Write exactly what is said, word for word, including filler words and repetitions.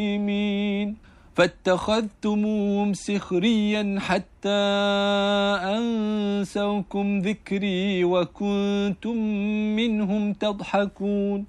فاتخذتموهم سخريا حتى أنسوكم ذكري وكنتم منهم تضحكون